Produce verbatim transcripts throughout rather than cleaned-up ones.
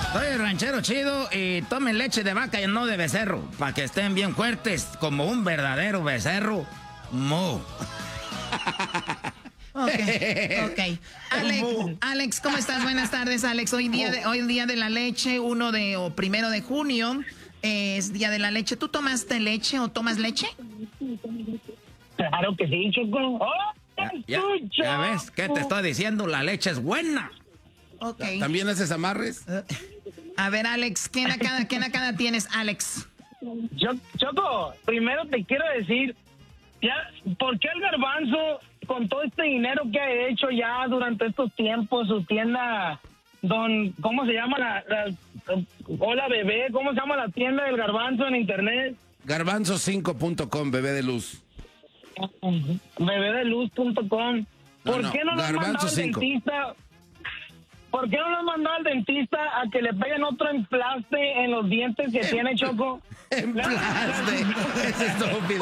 Soy el ranchero chido y tomen leche de vaca y no de becerro, para que estén bien fuertes como un verdadero becerro. Mo. Ok, ok. Alex, Alex, ¿cómo estás? Buenas tardes, Alex. Hoy día de, hoy día de la leche, uno de o primero de junio, eh, es día de la leche. ¿Tú tomaste leche o tomas leche? Claro que sí, Choco. ¡Oh! Ya, ya, ya ves, ¿qué te estoy diciendo? La leche es buena. Ok. ¿También haces amarres? A ver, Alex, ¿qué nacada, qué nacada tienes, Alex? Yo, Choco, primero te quiero decir, ya, ¿por qué el Garbanzo, con todo este dinero que ha hecho ya durante estos tiempos, su tienda, don, ¿cómo se llama la, la hola bebé, ¿cómo se llama la tienda del Garbanzo en internet? garbanzo cinco punto com, bebé de luz. bebé de luz punto com. ¿Por No, no, qué no lo han mandado al cinco. dentista? ¿Por qué no lo han mandado al dentista a que le peguen otro emplaste en los dientes que tiene, Choco? Emplaste, es estúpido.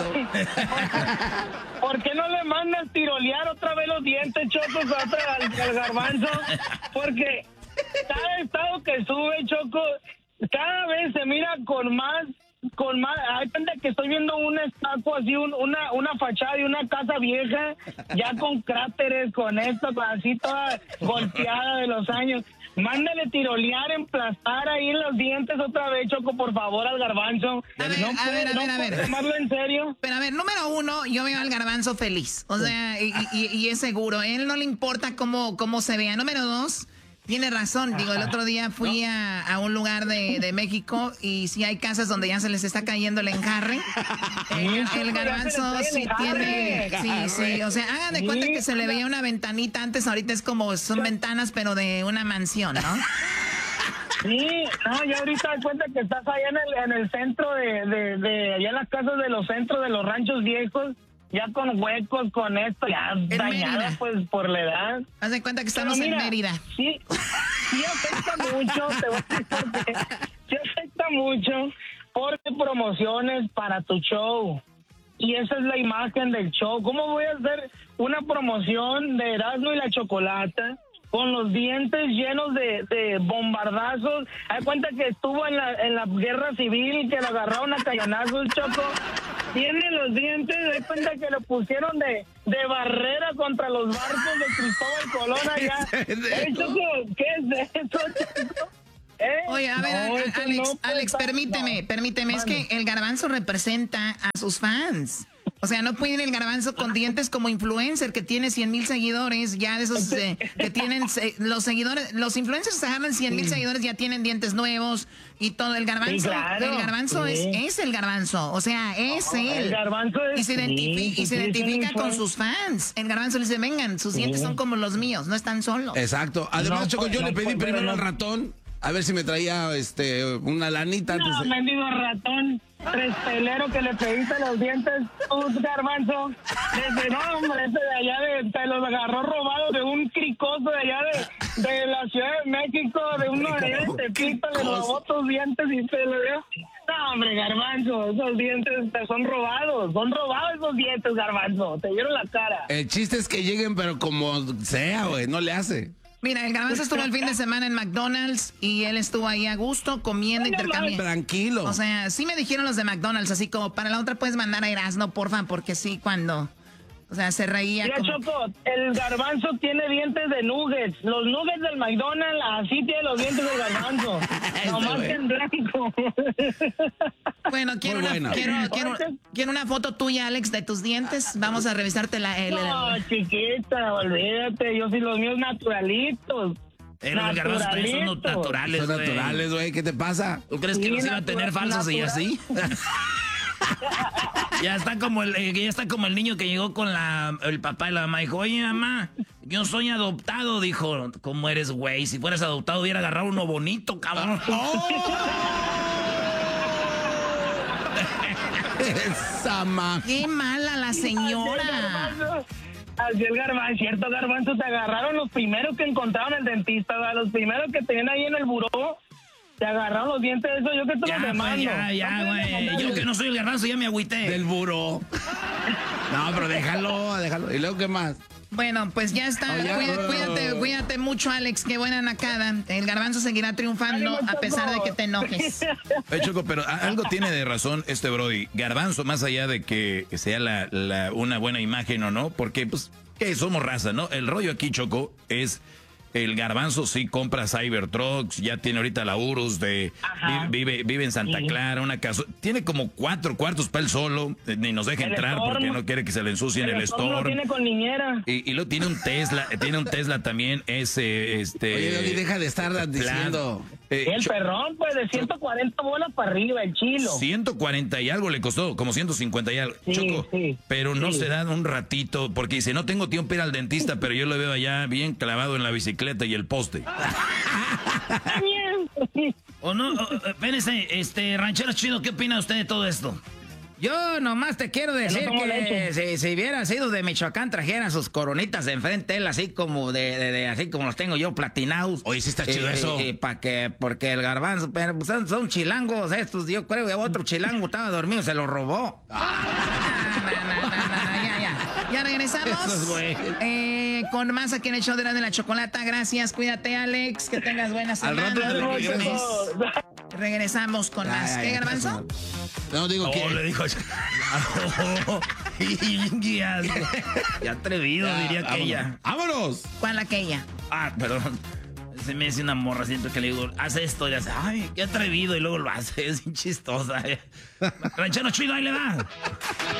¿Por qué no le mandas tirolear otra vez los dientes, Choco, al, al Garbanzo? Porque cada estado que sube, Choco, cada vez se mira con más, con más, hay gente que estoy viendo una estatua así, un, una, una fachada de una casa vieja, ya con cráteres, con esto, así toda golpeada de los años. Mándale tirolear, emplastar ahí en los dientes otra vez, Choco, por favor, al Garbanzo. A ver, no a puede, ver, a no ver, a puede ver. tomarlo en serio. Pero a ver, número uno, yo veo al Garbanzo feliz. O sea, y, y, y es seguro. A él no le importa cómo, cómo se vea. Número dos, tiene razón. Digo, el otro día fui a, a un lugar de, de México y sí hay casas donde ya se les está cayendo el enjarre. El, el Garbanzo sí tiene... Sí, sí. O sea, hagan de cuenta que se le veía una ventanita antes. Ahorita es como, son ventanas, pero de una mansión, ¿no? Sí, no, ya ahorita das cuenta que estás allá en el, en el centro de, de, de, allá en las casas de los centros de los ranchos viejos, ya con huecos, con esto, ya dañada pues por la edad. Haz de cuenta que estamos mira, en Mérida. Sí, sí afecta mucho, te voy a decir por qué. Sí afecta mucho porque promociones para tu show. Y esa es la imagen del show. ¿Cómo voy a hacer una promoción de Erasmo y la Chocolata con los dientes llenos de, de bombardazos? Hay cuenta que estuvo en la, en la guerra civil, que lo agarraron a cañonazos, Choco. Tiene los dientes, hay cuenta que lo pusieron de, de barrera contra los barcos de Cristóbal Colón allá. ¿Eh, Choco? ¿Qué es eso, Choco? ¿Eh? Oye, a ver, No, a- eso Alex, no Alex, pasa. permíteme, No. permíteme, es que el Garbanzo representa a sus fans. O sea, no puede ir el Garbanzo con dientes como influencer que tiene cien mil seguidores, ya de esos eh, que tienen se- los seguidores, los influencers agarran cien mil seguidores, ya tienen dientes nuevos y todo. El Garbanzo, Sí, claro. el Garbanzo Sí. es, es el Garbanzo, o sea, es No, él. el Garbanzo es- y se, identifi- sí, y se sí, identifica sí, con sí. sus fans. El Garbanzo le dice, vengan, sus dientes son como los míos, no están solos. Exacto. Además, No, Choco, pues, yo no, le pedí pues, primero pero al no. ratón a ver si me traía este una lanita antes No, de... mendigo ratón, tres pelero que le pediste los dientes, un Garbanzo. Desde, no, hombre, ese de allá de, te los agarró robados de un cricoso de allá de, de la Ciudad de México, de uno de allá de Tepito, le robó tus dientes y te lo dio. No, hombre, Garbanzo, esos dientes te son robados, son robados esos dientes, Garbanzo, te dieron la cara. El chiste es que lleguen, pero como sea, güey, no le hace. Mira, el Garbanzo estuvo el fin de semana en McDonald's y él estuvo ahí a gusto comiendo, intercambiando. Tranquilo. O sea, sí me dijeron los de McDonald's, así como para la otra puedes mandar a Erasmo, porfa, porque sí, cuando, o sea, se reía. Mira, como- Choco, el Garbanzo tiene dientes de nuggets. Los nuggets del McDonald's, así tiene los dientes del Garbanzo. Nomás que en blanco. Bueno, quiero Muy una, buena. quiero, quiero, quiero una foto tuya, Alex, de tus dientes. Vamos a revisarte la... el- el- No, chiquita, olvídate. Yo sí los míos naturalitos. Eh, los garbanzos también son Naturalitos. naturales, Son güey. naturales, güey, ¿qué te pasa? ¿Tú crees que Sí, los iba a tener natural- falsos y así? Ya está como el, eh, ya está como el niño que llegó con la, el papá y la mamá. Dijo, oye, mamá, yo soy adoptado. Dijo, ¿cómo eres, güey? Si fueras adoptado hubiera agarrado uno bonito, cabrón. Esa ma... ¡Qué mala la señora! Así el Garbanzo, cierto Garbanzo, te agarraron los primeros que encontraron el dentista, ¿verdad? Los primeros que tenían ahí en el buró, te agarraron los dientes de eso, yo que te Ya, los pues, demando. ya, ya, güey. Yo que no soy el garbanzo ya me agüité. Del buró. No, pero déjalo, déjalo. ¿Y luego qué más? Bueno, pues ya está. Oh, ya. Cuídate, cuídate, cuídate mucho, Alex. Qué buena nacada. El garbanzo seguirá triunfando a pesar de que te enojes. Oye, Choco, pero algo tiene de razón este Brody. Garbanzo, más allá de que sea la, la, una buena imagen o no, porque pues que somos raza, ¿no? El rollo aquí, Choco, es... El Garbanzo sí compra Cybertrucks, ya tiene ahorita la Urus, de, vive, vive en Santa sí. Clara, una casa. Tiene como cuatro cuartos para él solo, ni nos deja el entrar Storm, porque no quiere que se le ensucie en el Storm. Lo tiene con niñera. Y, y lo tiene un Tesla, tiene un Tesla también, ese, este... Oye, Doggy, deja de estar diciendo... Eh, el perrón, pues, de ciento cuarenta bolas para arriba, el chilo. ciento cuarenta y algo le costó, como ciento cincuenta y algo. Sí, Choco, sí, pero no sí. se dan un ratito, porque dice, no tengo tiempo para ir al dentista, pero yo lo veo allá bien clavado en la bicicleta y el poste. O no, o, espérense, este, ranchero chido, ¿qué opina usted de todo esto? Yo nomás te quiero decir no que si, si hubiera sido de Michoacán, trajera sus coronitas de enfrente, él así como de, de, de así como los tengo yo, platinados. Oye, sí está chido eh, eso. Eh, pa que, porque el garbanzo, pero pues, son, son chilangos estos, yo creo que otro chilango estaba dormido, se lo robó. Ah, no, no, no, no, ya, ya. Ya regresamos eh, con más aquí en el show de la, de la chocolata. Gracias, cuídate, Alex, que tengas buenas Al rato te semanas. Regresamos con más. Ay, ¿Qué, ay, garbanzo? No, digo Oh, que... le dijo... Ya atrevido, Ya, diría vámonos. aquella. ¡Vámonos! ¿Cuál aquella? Ah, perdón. Se me hace una morra, siento que le digo, haz esto, y hace, ay, qué atrevido, y luego lo hace, es bien chistosa. Eh. Ranchero chido, ahí le va.